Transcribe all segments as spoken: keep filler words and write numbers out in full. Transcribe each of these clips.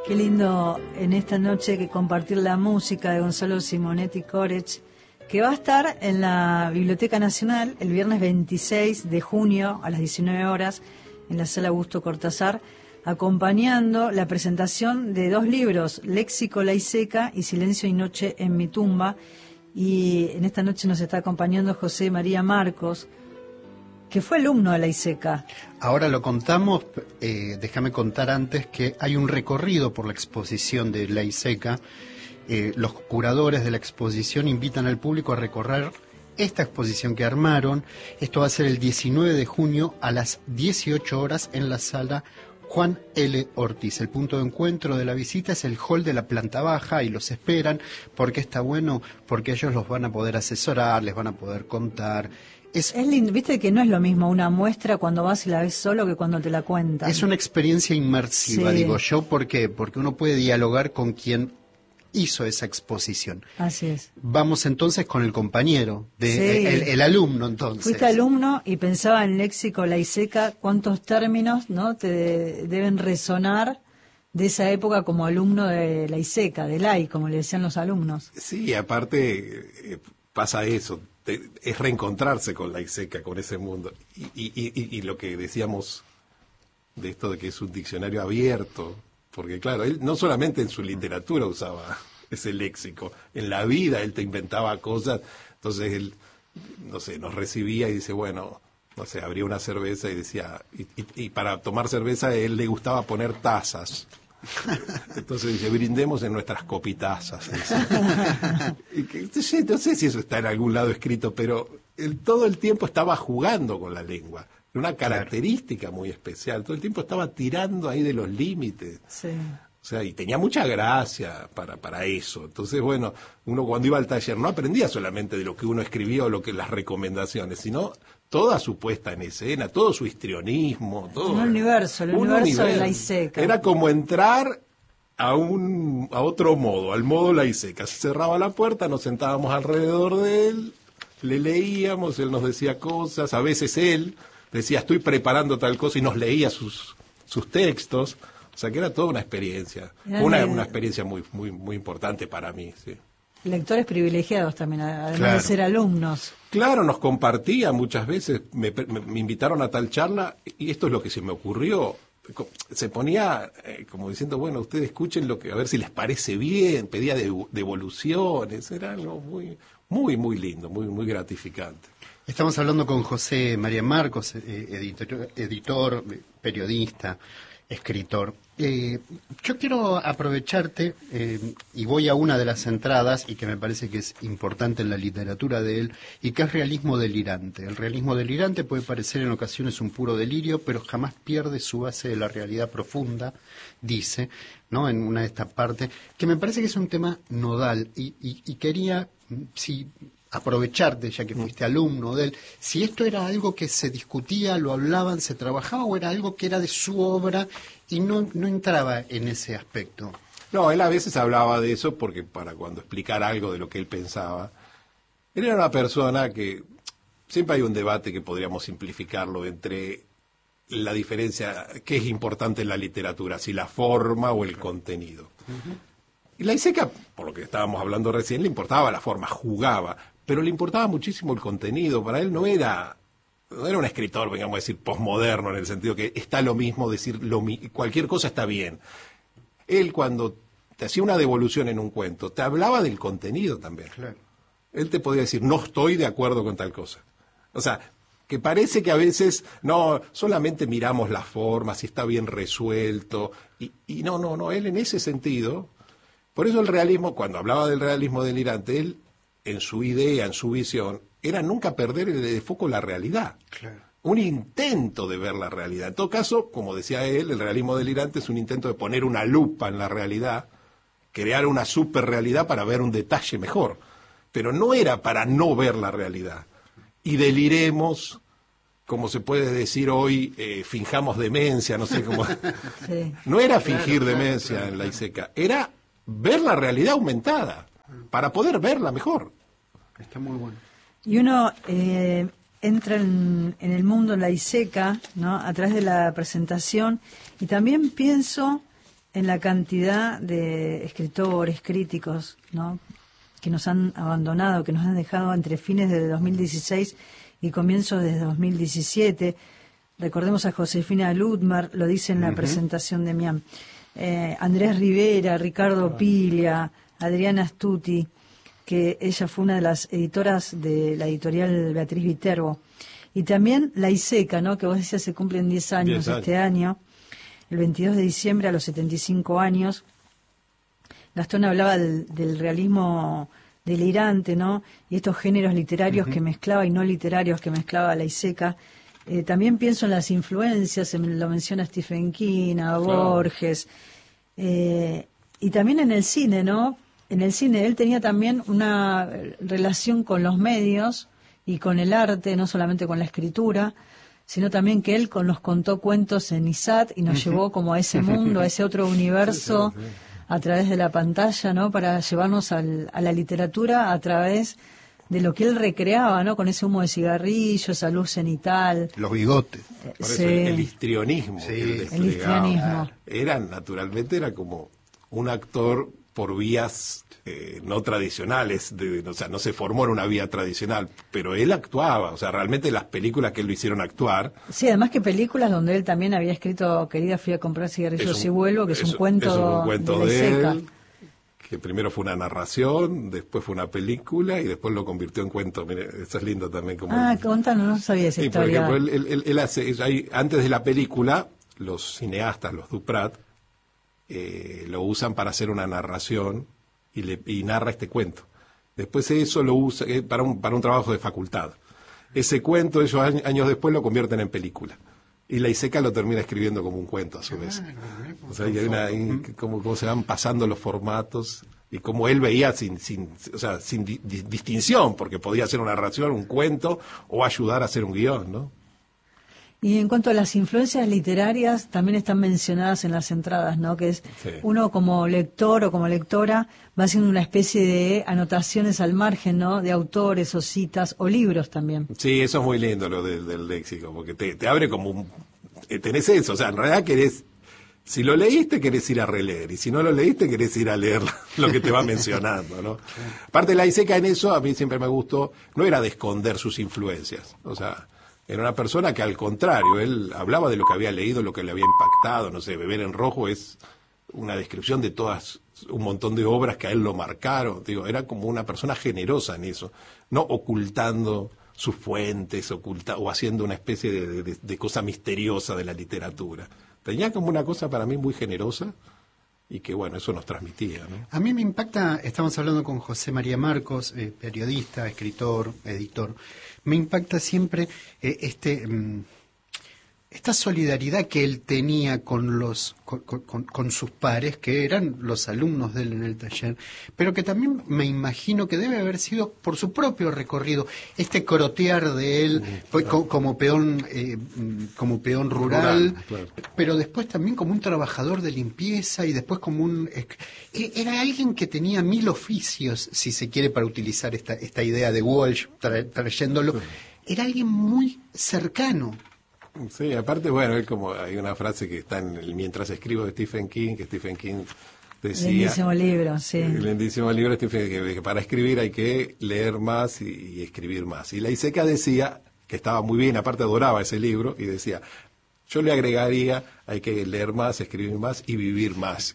Qué lindo en esta noche que compartir la música de Gonzalo Simonetti Corech, que va a estar en la Biblioteca Nacional el viernes veintiséis de junio a las diecinueve horas en la Sala Augusto Cortázar, acompañando la presentación de dos libros, Léxico Laiseca y Silencio y Noche en mi tumba. Y en esta noche nos está acompañando José María Marcos, que fue alumno de Laiseca. Ahora lo contamos, eh, déjame contar antes que hay un recorrido por la exposición de Laiseca. Eh, los curadores de la exposición invitan al público a recorrer esta exposición que armaron. Esto va a ser el diecinueve de junio a las dieciocho horas en la sala Juan L. Ortiz. El punto de encuentro de la visita es el hall de la planta baja y los esperan. ¿Por qué está bueno? Porque ellos los van a poder asesorar, les van a poder contar. Es, es lindo, viste que no es lo mismo una muestra cuando vas y la ves solo que cuando te la cuentan. Es una experiencia inmersiva, sí. digo yo. ¿Por qué? Porque uno puede dialogar con quien hizo esa exposición. Así es. Vamos entonces con el compañero, de, sí. el, el alumno entonces. Fuiste alumno y pensaba en Léxico Laiseca, cuántos términos, ¿no?, te deben resonar de esa época como alumno de Laiseca, de Lai, como le decían los alumnos. Sí, aparte eh, pasa eso, te, es reencontrarse con Laiseca, con ese mundo. Y, y, y, y lo que decíamos de esto de que es un diccionario abierto, porque claro, él no solamente en su literatura usaba ese léxico, en la vida él te inventaba cosas, entonces él, no sé, nos recibía y dice, bueno, no sé, abría una cerveza y decía, y, y, y para tomar cerveza a él le gustaba poner tazas. Entonces dice, brindemos en nuestras copitazas. Y que, no sé si eso está en algún lado escrito, pero él todo el tiempo estaba jugando con la lengua. Una característica muy especial. Todo el tiempo estaba tirando ahí de los límites. Sí. O sea, y tenía mucha gracia para, para eso. Entonces, bueno, uno cuando iba al taller no aprendía solamente de lo que uno escribía o lo que las recomendaciones, sino toda su puesta en escena, todo su histrionismo, todo. Un universo, el un universo, universo de Laiseca. Laiseca. Era como entrar a un a otro modo, al modo Laiseca. Se cerraba la puerta, nos sentábamos alrededor de él, le leíamos, él nos decía cosas, a veces él decía, estoy preparando tal cosa, y nos leía sus sus textos. O sea, que era toda una experiencia. Una, una experiencia muy muy muy importante para mí, sí. Lectores privilegiados también, además claro. de ser alumnos. Claro, nos compartía muchas veces, me, me, me invitaron a tal charla, y esto es lo que se me ocurrió. Se ponía eh, como diciendo, bueno, ustedes escuchen lo que, a ver si les parece bien, pedía de, devoluciones, era algo muy, muy, muy lindo, muy, muy gratificante. Estamos hablando con José María Marcos, eh, editor, editor, periodista, escritor. Eh, yo quiero aprovecharte, eh, y voy a una de las entradas, y que me parece que es importante en la literatura de él, y que es realismo delirante. El realismo delirante puede parecer en ocasiones un puro delirio, pero jamás pierde su base de la realidad profunda, dice, ¿no?, en una de estas partes, que me parece que es un tema nodal, y, y, y quería, si... aprovecharte, ya que fuiste alumno de él, si esto era algo que se discutía, lo hablaban, se trabajaba, o era algo que era de su obra y no, no entraba en ese aspecto. No, él a veces hablaba de eso porque para cuando explicar algo de lo que él pensaba, él era una persona que siempre hay un debate que podríamos simplificarlo entre la diferencia, qué es importante en la literatura, si la forma o el contenido. Uh-huh. Y Laiseca, por lo que estábamos hablando recién, le importaba la forma, jugaba, pero le importaba muchísimo el contenido. Para él no era, no era un escritor, vengamos a decir, posmoderno, en el sentido que está lo mismo, decir lo mi- cualquier cosa está bien. Él, cuando te hacía una devolución en un cuento, te hablaba del contenido también. Claro. Él te podía decir, no estoy de acuerdo con tal cosa. O sea, que parece que a veces, no, solamente miramos la forma, si está bien resuelto, y, y no, no, no, él en ese sentido... Por eso el realismo, cuando hablaba del realismo delirante, él, en su idea, en su visión, era nunca perder de foco la realidad. Claro. Un intento de ver la realidad. En todo caso, como decía él, el realismo delirante es un intento de poner una lupa en la realidad, crear una superrealidad para ver un detalle mejor. Pero no era para no ver la realidad. Y deliremos, como se puede decir hoy, eh, finjamos demencia, no sé cómo. Sí. No era fingir claro, demencia claro, claro, en Laiseca, era ver la realidad aumentada, para poder verla mejor. Está muy bueno. Y uno eh, entra en, en el mundo Laiseca, ¿no?, a través de la presentación, y también pienso en la cantidad de escritores, críticos, ¿no?, que nos han abandonado, que nos han dejado entre fines de dos mil dieciséis y comienzos de dos mil diecisiete. Recordemos a Josefina Ludmer, lo dice en la uh-huh. presentación de Miam. Eh, Andrés Rivera, Ricardo Piglia, Adriana Stuti, que ella fue una de las editoras de la editorial Beatriz Viterbo. Y también la ISECA, ¿no?, que vos decías se cumplen diez años, diez años este año, el veintidós de diciembre a los setenta y cinco años. Gastón hablaba del, del realismo delirante, ¿no?, y estos géneros literarios uh-huh. que mezclaba y no literarios que mezclaba la ISECA. Eh, también pienso en las influencias, se me lo menciona Stephen King, a claro. Borges, eh, y también en el cine, ¿no? En el cine él tenía también una relación con los medios y con el arte, no solamente con la escritura, sino también que él con, nos contó cuentos en I S A T y nos uh-huh. llevó como a ese mundo, a ese otro universo sí, sí, sí. a través de la pantalla, ¿no?, para llevarnos al, a la literatura a través de lo que él recreaba, ¿no?, con ese humo de cigarrillo, esa luz cenital. Los bigotes. Por eso sí. el, el histrionismo. Sí. Que el histrionismo. Era, naturalmente, era como un actor por vías eh, no tradicionales, de, o sea, no se formó en una vía tradicional, pero él actuaba, o sea, realmente las películas que lo hicieron actuar. Sí, además que películas donde él también había escrito Querida, fui a comprar cigarrillos y vuelvo, que es, es un cuento, es un cuento de, de la él, que primero fue una narración, después fue una película y después lo convirtió en cuento. Mire, eso es lindo también. Como ah, el... contanos, no sabía esa sí, historia. Por ejemplo, él, él, él hace, hay, antes de la película, los cineastas, los Duprat, eh, lo usan para hacer una narración y, le, y narra este cuento. Después eso lo usa eh, para, un, para un trabajo de facultad. Ese cuento, ellos años, años después lo convierten en película. Y la ISECA lo termina escribiendo como un cuento a su vez. O sea, hay una, hay, como, como se van pasando los formatos y como él veía sin, sin, o sea, sin di, di, distinción, porque podía hacer una narración, un cuento o ayudar a hacer un guión, ¿no? Y en cuanto a las influencias literarias, también están mencionadas en las entradas, ¿no? Que es sí. uno como lector o como lectora va haciendo una especie de anotaciones al margen, ¿no?, de autores o citas o libros también. Sí, eso es muy lindo lo del, del léxico, porque te, te abre como un... Tenés eso, o sea, en realidad querés... Si lo leíste, querés ir a releer, y si no lo leíste, querés ir a leer lo que te va mencionando, ¿no? Aparte, la ISECA en eso, a mí siempre me gustó, no era de esconder sus influencias, o sea... Era una persona que, al contrario, él hablaba de lo que había leído, lo que le había impactado. No sé, Beber en Rojo es una descripción de todas, un montón de obras que a él lo marcaron. Digo, era como una persona generosa en eso, no ocultando sus fuentes, oculta, o haciendo una especie de, de, de cosa misteriosa de la literatura. Tenía como una cosa para mí muy generosa y que, bueno, eso nos transmitía, ¿no? A mí me impacta, estamos hablando con José María Marcos, eh, periodista, escritor, editor. Me impacta siempre eh, este mm, esta solidaridad que él tenía con los con, con, con sus pares, que eran los alumnos de él en el taller, pero que también me imagino que debe haber sido por su propio recorrido, este crotear de él fue co, como peón eh, como peón rural, rural claro. Pero después también como un trabajador de limpieza y después como un... Era alguien que tenía mil oficios, si se quiere, para utilizar esta, esta idea de Walsh, tra, trayéndolo. Sí. Era alguien muy cercano. Sí, aparte, bueno, él como hay una frase que está en el Mientras escribo de Stephen King, que Stephen King decía... Lindísimo libro, sí. El lindísimo libro de Stephen King, que para escribir hay que leer más y, y escribir más. Y la ISECA decía, que estaba muy bien, aparte adoraba ese libro, y decía, yo le agregaría, hay que leer más, escribir más y vivir más.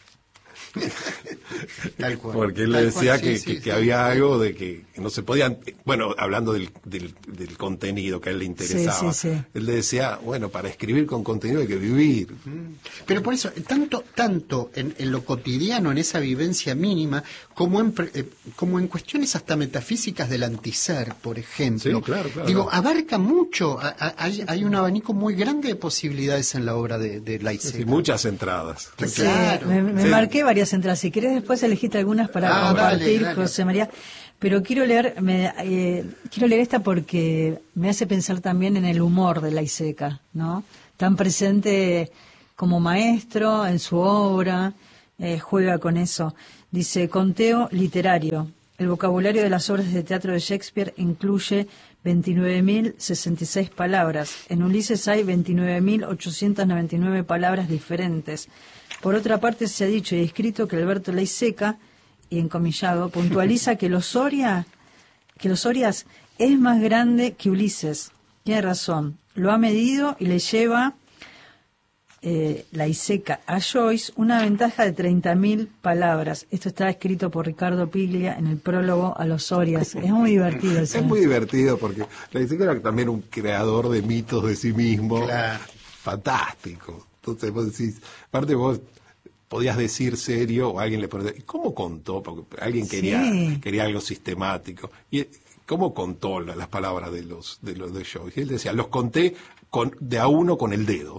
Tal cual, porque él le decía cual, que, sí, que, sí, que sí, había sí. algo de que no se podían, bueno, hablando del, del, del contenido que a él le interesaba, sí, sí, sí. Él le decía, bueno, para escribir con contenido hay que vivir. Pero por eso, tanto tanto en, en lo cotidiano, en esa vivencia mínima, como en, eh, como en cuestiones hasta metafísicas del antiser, por ejemplo. Sí, claro, claro. Digo, abarca mucho, a, a, hay, hay un abanico muy grande de posibilidades en la obra de, de la ISECA. Sí, muchas entradas. Sí, claro. Me, me sí. marqué varias entradas. Si querés, después elegiste algunas para ah, compartir, dale, dale. José María. Pero quiero leer, me, eh, quiero leer esta porque me hace pensar también en el humor de la ISECA, ¿no? Tan presente como maestro en su obra, eh, juega con eso. Dice, conteo literario. El vocabulario de las obras de teatro de Shakespeare incluye veintinueve mil sesenta y seis palabras. En Ulises hay veintinueve mil ochocientas noventa y nueve palabras diferentes. Por otra parte, se ha dicho y escrito que Alberto Laiseka, y encomillado, puntualiza que los Soria, que los Sorias es más grande que Ulises. Tiene razón. Lo ha medido y le lleva eh, Laiseka a Joyce una ventaja de treinta mil palabras. Esto está escrito por Ricardo Piglia en el prólogo a los Sorias. Es muy divertido eso. Es muy divertido porque Laiseka era también un creador de mitos de sí mismo. Claro. Fantástico. Entonces vos decís, aparte vos podías decir serio o alguien le ponía, ¿cómo contó? Porque alguien quería, Sí. quería algo sistemático. Y ¿cómo contó la- las palabras de los de los de Joyce? Y él decía, los conté con, de a uno con el dedo.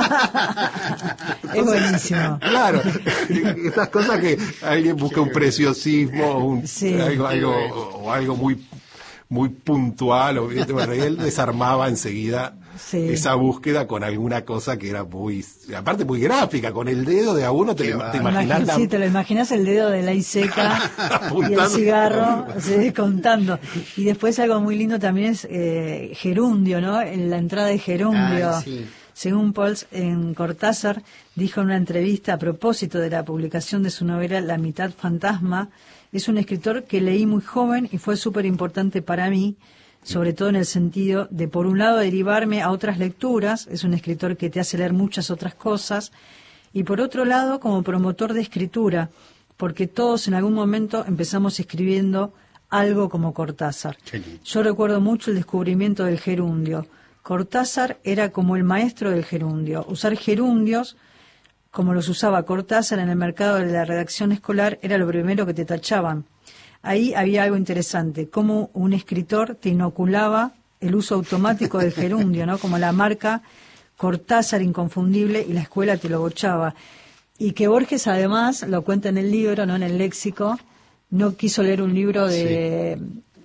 Es buenísimo. Claro, esas cosas que alguien busca un preciosismo, un, Sí. algo, algo, o algo muy muy puntual, o, bueno, y él desarmaba enseguida Sí. esa búsqueda con alguna cosa que era muy, aparte muy gráfica, con el dedo de a uno te, Qué te va. imaginás Imagin- la- sí, te lo imaginas el dedo de Laiseka y el Apuntando. cigarro, sí, contando. Y después algo muy lindo también es eh, gerundio, ¿no? En la entrada de gerundio. Ay, sí. Según Pauls, en Cortázar, dijo en una entrevista a propósito de la publicación de su novela La mitad fantasma, es un escritor que leí muy joven y fue súper importante para mí, sobre todo en el sentido de, por un lado, derivarme a otras lecturas, es un escritor que te hace leer muchas otras cosas, y por otro lado, como promotor de escritura, porque todos en algún momento empezamos escribiendo algo como Cortázar. Qué lindo. Yo recuerdo mucho el descubrimiento del gerundio. Cortázar era como el maestro del gerundio. Usar gerundios, como los usaba Cortázar en el mercado de la redacción escolar, era lo primero que te tachaban. Ahí había algo interesante, como un escritor te inoculaba el uso automático del gerundio, ¿no? Como la marca Cortázar inconfundible, y la escuela te lo bochaba. Y que Borges además, lo cuenta en el libro, no en el léxico, no quiso leer un libro de,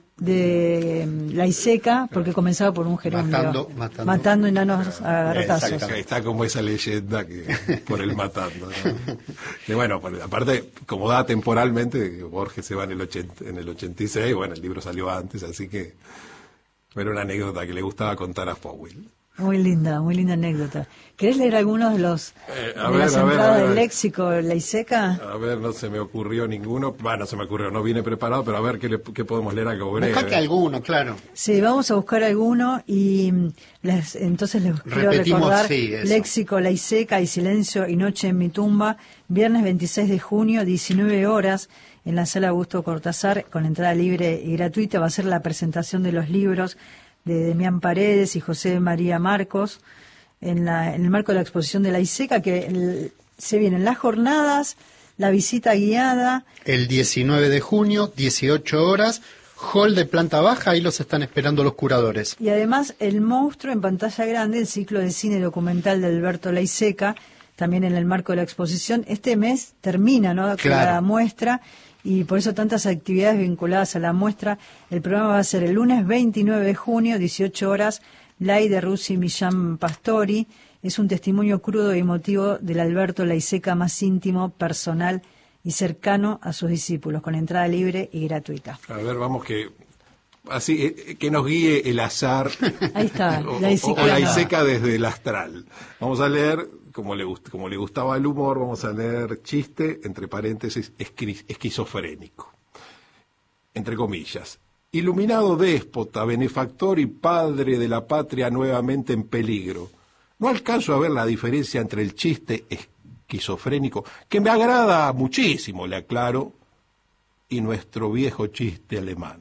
de Laiseka porque comenzaba por un gerundio. Matando- matando. enanos a garrotazos. Está, está como esa leyenda que por el matando, ¿no? Y bueno, por- aparte, como da temporalmente, Borges se va en el, ochenta, en el ochenta y seis, bueno, el libro salió antes, así que era una anécdota que le gustaba contar a Powell. Muy linda, muy linda anécdota. ¿Querés leer algunos de los Eh, a de ver, las a ver, entradas a ver. del léxico Laiseka? A ver, no se me ocurrió ninguno. Bueno, no se me ocurrió, no vine preparado, pero a ver qué, le- qué podemos leer algo breve. Buscate alguno, claro. Sí, vamos a buscar alguno y mm, les, entonces les quiero Repetimos, recordar sí, eso. Léxico Laiseka y Silencio y Noche en mi tumba, viernes veintiséis de junio, diecinueve horas, en la sala Augusto Cortázar, con entrada libre y gratuita. Va a ser la presentación de los libros de Demián Paredes y José María Marcos, en, la, en el marco de la exposición de Laiseka, que el- se vienen las jornadas, la visita guiada. El diecinueve de junio, dieciocho horas, hall de planta baja, ahí los están esperando los curadores. Y además El monstruo en pantalla grande, el ciclo de cine documental de Alberto Laiseka, también en el marco de la exposición. Este mes termina, ¿no?, con Claro. la muestra, y por eso tantas actividades vinculadas a la muestra. El programa va a ser el lunes veintinueve de junio, dieciocho horas, Lai de Rusi Millán Pastori. Es un testimonio crudo y emotivo del Alberto Laiseka más íntimo, personal y cercano a sus discípulos, con entrada libre y gratuita. A ver, vamos que así eh, que nos guíe el azar. Ahí está, o, Laiseka. o- o Laiseka desde el astral. Vamos a leer, como le, gust- como le gustaba el humor, vamos a leer chiste, entre paréntesis, esqui- esquizofrénico. Entre comillas. Iluminado déspota, benefactor y padre de la patria nuevamente en peligro. No alcanzo a ver la diferencia entre el chiste esquizofrénico, que me agrada muchísimo, le aclaro, y nuestro viejo chiste alemán.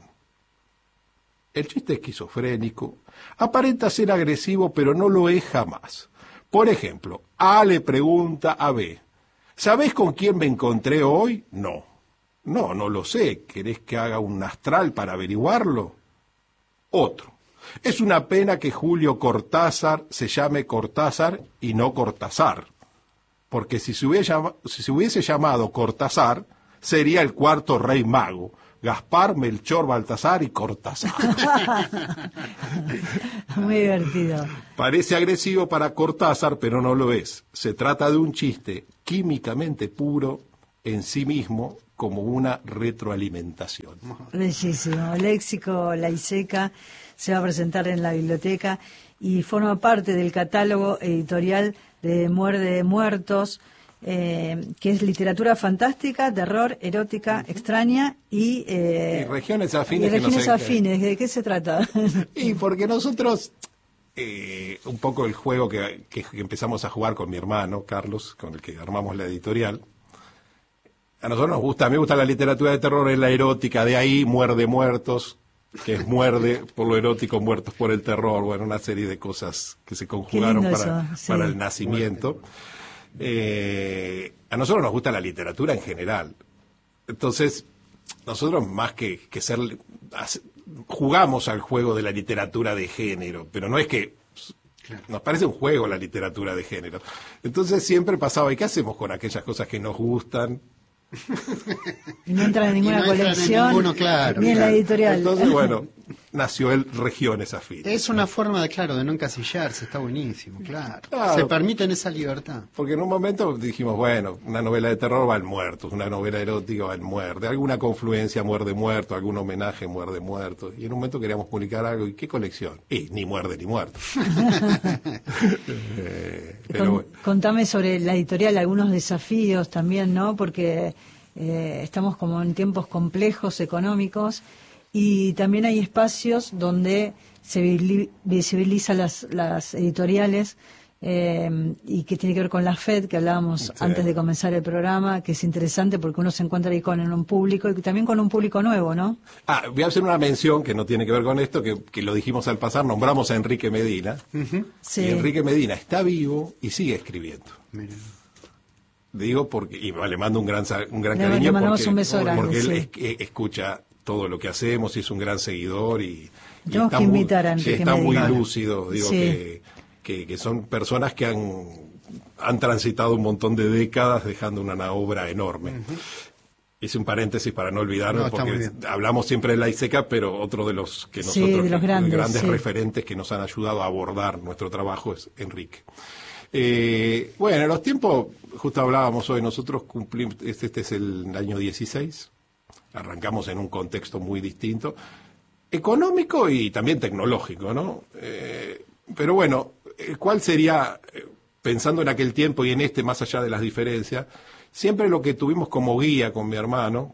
El chiste esquizofrénico aparenta ser agresivo, pero no lo es jamás. Por ejemplo, A le pregunta a B, ¿sabés con quién me encontré hoy? No. No, no lo sé. ¿Querés que haga un astral para averiguarlo? Otro. Es una pena que Julio Cortázar se llame Cortázar y no Cortázar. Porque si se hubiese, llama- si se hubiese llamado Cortázar, sería el cuarto rey mago. Gaspar, Melchor, Baltasar y Cortázar. Muy divertido. Parece agresivo para Cortázar, pero no lo es. Se trata de un chiste químicamente puro en sí mismo, como una retroalimentación. Bellísimo. Léxico Laiseka se va a presentar en la biblioteca y forma parte del catálogo editorial de Muerde de Muertos, eh, que es literatura fantástica, terror, erótica, uh-huh. extraña y, eh, y regiones afines. Y regiones que no sé afines. ¿De qué se trata? Y porque nosotros, eh, un poco el juego que, que, que empezamos a jugar con mi hermano, Carlos, con el que armamos la editorial, a nosotros nos gusta, a mí me gusta la literatura de terror, es la erótica, de ahí Muerde Muertos, que es muerde por lo erótico, muertos por el terror, bueno, una serie de cosas que se conjugaron para, sí. para el nacimiento. Eh, a nosotros nos gusta la literatura en general. Entonces, nosotros más que, que ser, jugamos al juego de la literatura de género, pero no es que nos parece un juego la literatura de género. Entonces siempre pasaba, ¿y qué hacemos con aquellas cosas que nos gustan? Y no entra en ninguna no colección, en ninguno, claro, ni en claro. la editorial. Entonces, bueno, nació el Regiones Afines. Es una forma, de claro, de no encasillarse, está buenísimo, claro. claro. Se permiten esa libertad. Porque en un momento dijimos, bueno, una novela de terror va en muertos, una novela erótica va en muerte, alguna confluencia muerde muerto, algún homenaje muerde muerto. Y en un momento queríamos publicar algo, ¿y qué colección? Y ni muerde ni muerto. eh, pero Con, bueno. Contame sobre la editorial, algunos desafíos también, ¿no? Porque eh, estamos como en tiempos complejos económicos. Y también hay espacios donde se visibiliza las, las editoriales eh, y que tiene que ver con la F E D, que hablábamos sí. antes de comenzar el programa, que es interesante porque uno se encuentra ahí con un público y también con un público nuevo, ¿no? Ah, voy a hacer una mención que no tiene que ver con esto, que, que lo dijimos al pasar, nombramos a Enrique Medina. Uh-huh. Sí. Y Enrique Medina está vivo y sigue escribiendo. Mira. Digo porque, y le mando un gran, un gran le, cariño le porque, un beso grande, porque sí. él es, escucha todo lo que hacemos y es un gran seguidor y, y está, muy, a sí, está muy lúcido, digo sí. que, que, que son personas que han, han transitado un montón de décadas dejando una obra enorme. Uh-huh. Hice un paréntesis para no olvidarme no, porque hablamos siempre de la ISECA, pero otro de los que nosotros, sí, de los grandes, grandes sí. referentes que nos han ayudado a abordar nuestro trabajo es Enrique. Eh, bueno, en los tiempos, justo hablábamos hoy, nosotros cumplimos, este, este es el año dieciséis, arrancamos en un contexto muy distinto, económico y también tecnológico, ¿no? Eh, pero bueno, ¿cuál sería, pensando en aquel tiempo y en este, más allá de las diferencias, siempre lo que tuvimos como guía con mi hermano,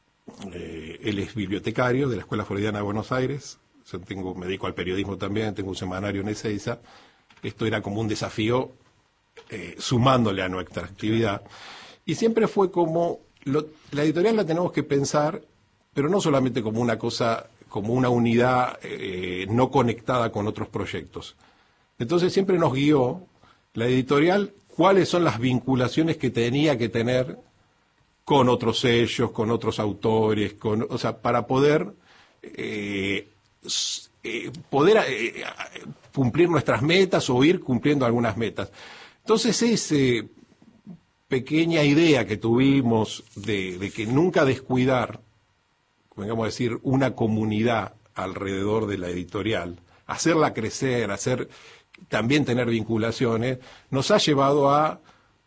eh, él es bibliotecario de la Escuela Floridiana de Buenos Aires, yo tengo, me dedico al periodismo también, tengo un semanario en Ezeiza, esto era como un desafío eh, sumándole a nuestra actividad, y siempre fue como, lo, la editorial la tenemos que pensar, pero no solamente como una cosa, como una unidad eh, no conectada con otros proyectos. Entonces siempre nos guió la editorial cuáles son las vinculaciones que tenía que tener con otros sellos, con otros autores, con, o sea, para poder eh, eh, poder eh, cumplir nuestras metas o ir cumpliendo algunas metas. Entonces esa eh, pequeña idea que tuvimos de, de que nunca descuidar, vengamos a decir, una comunidad alrededor de la editorial, hacerla crecer, hacer también tener vinculaciones, nos ha llevado a,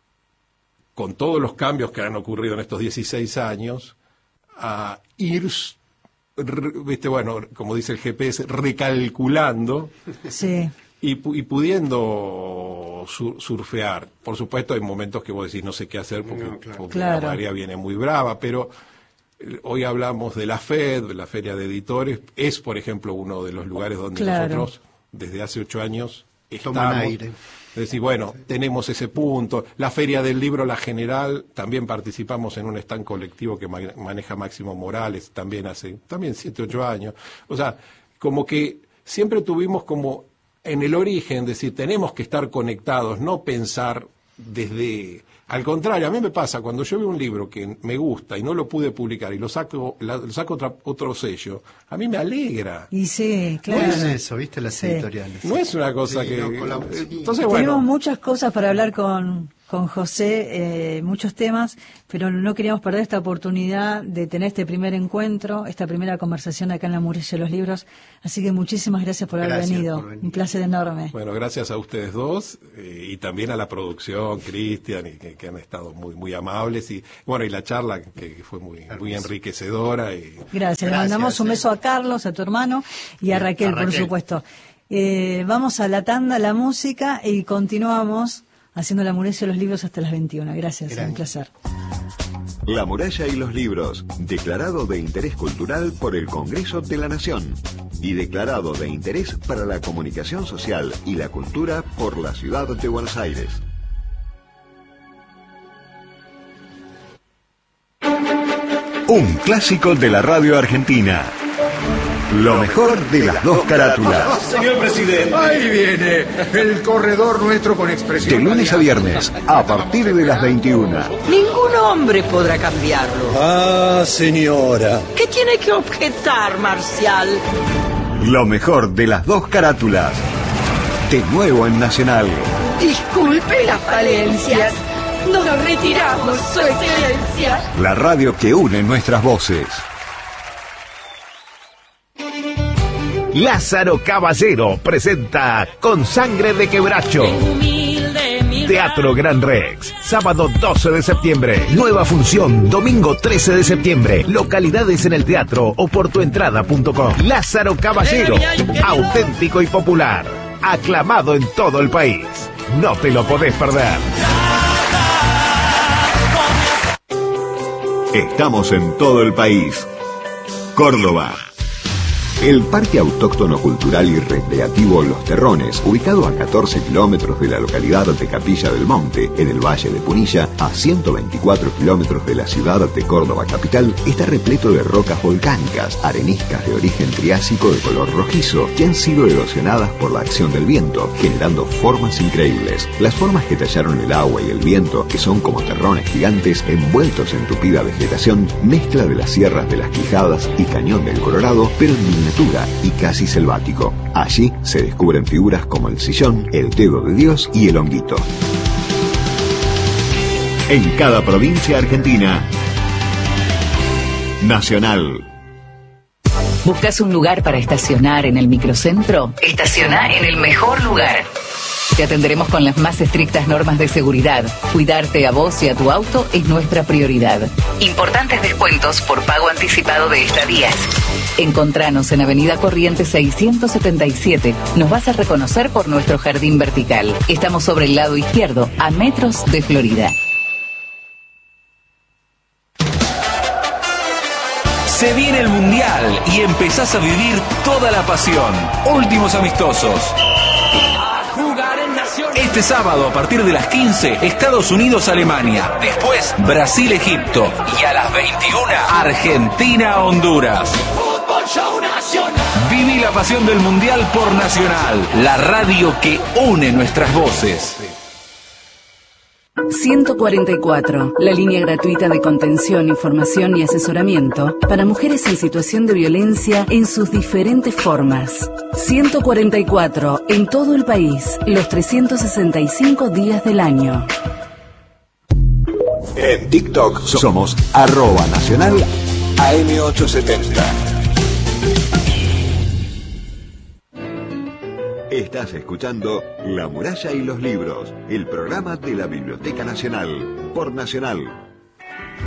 con todos los cambios que han ocurrido en estos dieciséis años, a ir, viste, bueno, como dice el G P S, recalculando sí. y, y pudiendo sur, surfear. Por supuesto hay momentos que vos decís no sé qué hacer porque, no, claro. porque claro. la marea viene muy brava, pero hoy hablamos de la F E D, de la Feria de Editores, es por ejemplo uno de los lugares donde claro. nosotros desde hace ocho años estamos, aire. Es decir, bueno, sí. tenemos ese punto. La Feria del Libro, la General, también participamos en un stand colectivo que ma- maneja Máximo Morales, también hace, también siete, ocho años. O sea, como que siempre tuvimos como en el origen, decir, tenemos que estar conectados, no pensar desde... Al contrario, a mí me pasa, cuando yo veo un libro que me gusta y no lo pude publicar y lo saco la, lo saco otra, otro sello, a mí me alegra. Y sí, claro. No es eso, ¿viste? Las sí. editoriales. No es una cosa sí, que... No, la... Entonces, bueno. Tenemos muchas cosas para hablar con, con José, eh, muchos temas, pero no queríamos perder esta oportunidad de tener este primer encuentro, esta primera conversación acá en La Muralla de los Libros. Así que muchísimas gracias por haber gracias venido. Por venir. Un placer enorme. Bueno, gracias a ustedes dos eh, y también a la producción, Cristian, y que, que han estado muy muy amables. Y bueno, y la charla que, que fue muy, muy enriquecedora. Y... Gracias. gracias. Le mandamos un beso a Carlos, a tu hermano, y a Raquel, a Raquel. por supuesto. Eh, vamos a la tanda, la música, y continuamos haciendo La Muralla y los libros hasta las veintiuna. Gracias, Gracias. un placer. La Muralla y los libros, declarado de interés cultural por el Congreso de la Nación y declarado de interés para la comunicación social y la cultura por la Ciudad de Buenos Aires. Un clásico de la radio argentina. Lo mejor de las dos carátulas. Señor presidente. Ahí viene el corredor nuestro con expresión. De lunes a viernes, a partir de las veintiuna. Ningún hombre podrá cambiarlo. Ah, señora. ¿Qué tiene que objetar, Marcial? Lo mejor de las dos carátulas. De nuevo en Nacional. Disculpe las falencias. Nos retiramos, su excelencia. La radio que une nuestras voces. Lázaro Caballero presenta Con Sangre de Quebracho. Teatro Gran Rex, sábado doce de septiembre. Nueva función, domingo trece de septiembre. Localidades en el teatro o por tuentrada punto com. Lázaro Caballero, auténtico y popular. Aclamado en todo el país. No te lo podés perder. Estamos en todo el país. Córdoba. El Parque Autóctono Cultural y Recreativo Los Terrones, ubicado a catorce kilómetros de la localidad de Capilla del Monte, en el Valle de Punilla, a ciento veinticuatro kilómetros de la ciudad de Córdoba capital, está repleto de rocas volcánicas, areniscas de origen triásico de color rojizo, que han sido erosionadas por la acción del viento, generando formas increíbles. Las formas que tallaron el agua y el viento, que son como terrones gigantes envueltos en tupida vegetación, mezcla de las sierras de las Quijadas y Cañón del Colorado, pero en miniatura y casi selvático. Allí se descubren figuras como el sillón, el dedo de Dios y el honguito. En cada provincia argentina. Nacional. ¿Buscas un lugar para estacionar en el microcentro? Estaciona en el mejor lugar. Te atenderemos con las más estrictas normas de seguridad. Cuidarte a vos y a tu auto es nuestra prioridad. Importantes descuentos por pago anticipado de estadías. Encontranos en Avenida Corrientes seiscientos setenta y siete. Nos vas a reconocer por nuestro jardín vertical. Estamos sobre el lado izquierdo, a metros de Florida. Se viene el Mundial y empezás a vivir toda la pasión. Últimos amistosos. Este sábado a partir de las quince, Estados Unidos-Alemania. Después, Brasil-Egipto. Y a las veintiuna, Argentina-Honduras. Viví la pasión del Mundial por Nacional, la radio que une nuestras voces. ciento cuarenta y cuatro, la línea gratuita de contención, información y asesoramiento para mujeres en situación de violencia en sus diferentes formas. ciento cuarenta y cuatro, en todo el país, los trescientos sesenta y cinco días del año. En TikTok somos arroba nacional A M ochocientos setenta. Estás escuchando La Muralla y los Libros, el programa de la Biblioteca Nacional, por Nacional.